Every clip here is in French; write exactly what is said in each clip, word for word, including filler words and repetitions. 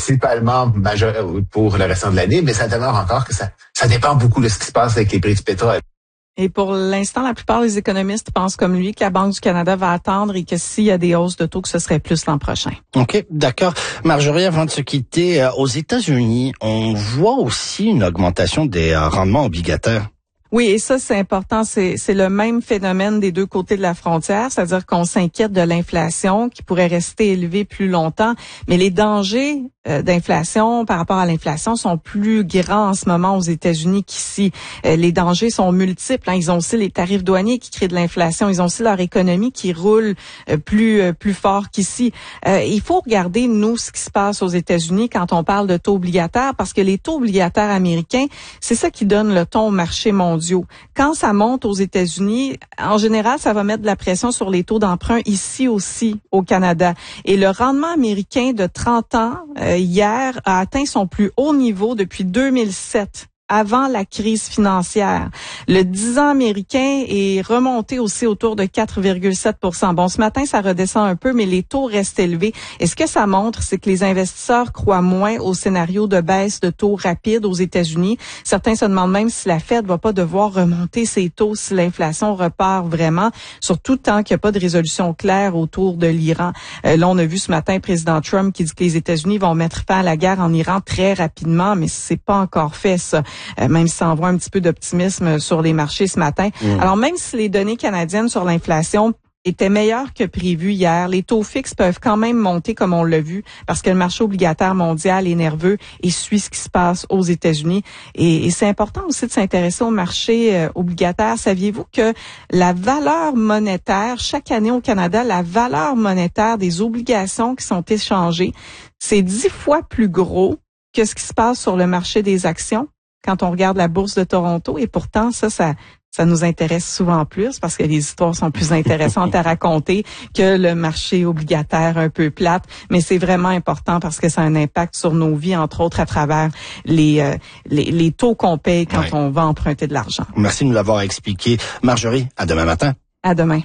principalement majeur pour le restant de l'année, mais ça demeure encore que ça, ça dépend beaucoup de ce qui se passe avec les prix du pétrole. Et pour l'instant, la plupart des économistes pensent comme lui que la Banque du Canada va attendre et que s'il y a des hausses de taux, que ce serait plus l'an prochain. OK, d'accord. Marjorie, avant de se quitter, aux États-Unis, on voit aussi une augmentation des rendements obligataires. Oui, et ça, c'est important. C'est, c'est le même phénomène des deux côtés de la frontière, c'est-à-dire qu'on s'inquiète de l'inflation qui pourrait rester élevée plus longtemps, mais les dangers euh, d'inflation par rapport à l'inflation sont plus grands en ce moment aux États-Unis qu'ici. Euh, les dangers sont multiples. Hein. Ils ont aussi les tarifs douaniers qui créent de l'inflation. Ils ont aussi leur économie qui roule euh, plus euh, plus fort qu'ici. Euh, il faut regarder, nous, ce qui se passe aux États-Unis quand on parle de taux obligataires, parce que les taux obligataires américains, c'est ça qui donne le ton au marché mondial. Quand ça monte aux États-Unis, en général, ça va mettre de la pression sur les taux d'emprunt ici aussi au Canada. Et le rendement américain de trente ans, euh, hier, a atteint son plus haut niveau depuis deux mille sept. Avant la crise financière. Le dix ans américain est remonté aussi autour de quatre virgule sept pour cent. Bon, ce matin, ça redescend un peu, mais les taux restent élevés. Et ce que ça montre, c'est que les investisseurs croient moins au scénario de baisse de taux rapide aux États-Unis. Certains se demandent même si la Fed va pas devoir remonter ses taux si l'inflation repart vraiment, surtout tant qu'il n'y a pas de résolution claire autour de l'Iran. Euh, là, on a vu ce matin le président Trump qui dit que les États-Unis vont mettre fin à la guerre en Iran très rapidement, mais c'est pas encore fait, ça. Euh, même si ça envoie un petit peu d'optimisme sur les marchés ce matin. Mmh. Alors, même si les données canadiennes sur l'inflation étaient meilleures que prévu hier, les taux fixes peuvent quand même monter comme on l'a vu parce que le marché obligataire mondial est nerveux et suit ce qui se passe aux États-Unis. Et, et c'est important aussi de s'intéresser au marché euh, obligataire. Saviez-vous que la valeur monétaire, chaque année au Canada, la valeur monétaire des obligations qui sont échangées, c'est dix fois plus gros que ce qui se passe sur le marché des actions quand on regarde la bourse de Toronto. Et pourtant, ça, ça, ça nous intéresse souvent plus parce que les histoires sont plus intéressantes à raconter que le marché obligataire un peu plate. Mais c'est vraiment important parce que ça a un impact sur nos vies, entre autres à travers les, euh, les, les taux qu'on paye quand ouais. on va emprunter de l'argent. Merci de nous l'avoir expliqué. Marjorie, à demain matin. À demain.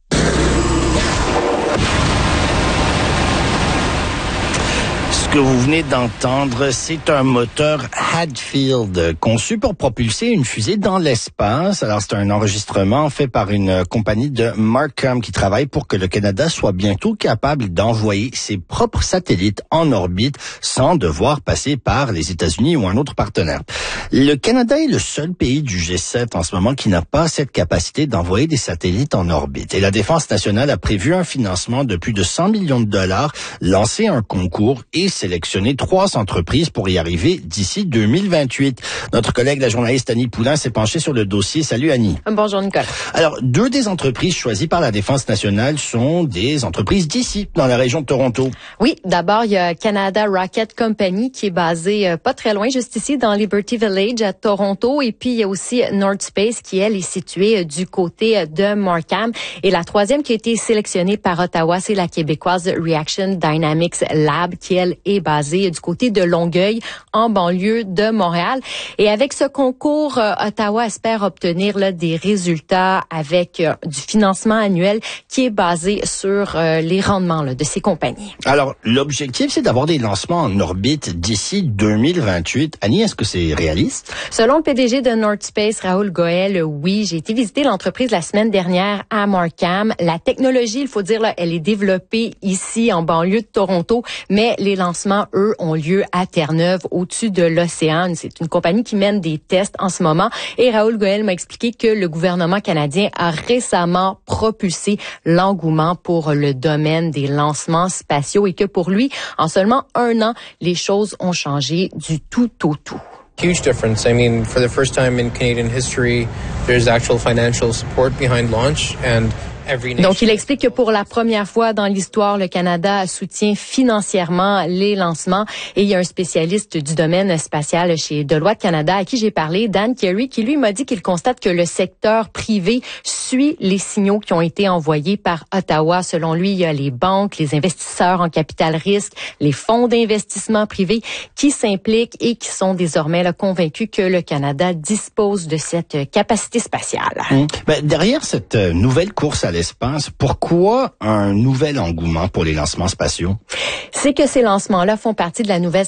Ce que vous venez d'entendre, c'est un moteur Hadfield conçu pour propulser une fusée dans l'espace. Alors, c'est un enregistrement fait par une compagnie de Markham qui travaille pour que le Canada soit bientôt capable d'envoyer ses propres satellites en orbite sans devoir passer par les États-Unis ou un autre partenaire. Le Canada est le seul pays du G sept en ce moment qui n'a pas cette capacité d'envoyer des satellites en orbite. Et la Défense nationale a prévu un financement de plus de cent millions de dollars, lancé un concours et sélectionner trois entreprises pour y arriver d'ici deux mille vingt-huit. Notre collègue, la journaliste Annie Poulain, s'est penchée sur le dossier. Salut Annie. Bonjour Nicolas. Alors, deux des entreprises choisies par la Défense nationale sont des entreprises d'ici, dans la région de Toronto. Oui, d'abord, il y a Canada Rocket Company qui est basée euh, pas très loin, juste ici, dans Liberty Village à Toronto. Et puis, il y a aussi North Space qui, elle, est située euh, du côté de Markham. Et la troisième qui a été sélectionnée par Ottawa, c'est la québécoise Reaction Dynamics Lab qui, elle, est basée du côté de Longueuil, en banlieue de Montréal. Et avec ce concours, euh, Ottawa espère obtenir là, des résultats avec euh, du financement annuel qui est basé sur euh, les rendements là, de ces compagnies. Alors, l'objectif, c'est d'avoir des lancements en orbite d'ici deux mille vingt-huit. Annie, est-ce que c'est réaliste? Selon le P D G de North Space, Raoul Goël, oui, j'ai été visiter l'entreprise la semaine dernière à Markham. La technologie, il faut dire, là, elle est développée ici, en banlieue de Toronto, mais les lancements, eux, ont lieu à Terre-Neuve, au-dessus de l'océan. C'est une compagnie qui mène des tests en ce moment. Et Raoul Goël m'a expliqué que le gouvernement canadien a récemment propulsé l'engouement pour le domaine des lancements spatiaux et que pour lui, en seulement un an, les choses ont changé du tout au tout. Huge difference. I mean, for the first time in Canadian history, there's actual financial support behind launch and Donc, il explique que pour la première fois dans l'histoire, le Canada soutient financièrement les lancements. Et il y a un spécialiste du domaine spatial chez Deloitte Canada à qui j'ai parlé, Dan Carey, qui lui m'a dit qu'il constate que le secteur privé suit les signaux qui ont été envoyés par Ottawa. Selon lui, il y a les banques, les investisseurs en capital risque, les fonds d'investissement privés qui s'impliquent et qui sont désormais là, convaincus que le Canada dispose de cette capacité spatiale. Mmh. Ben, derrière cette nouvelle course à l'espace, pourquoi un nouvel engouement pour les lancements spatiaux? C'est que ces lancements-là font partie de la nouvelle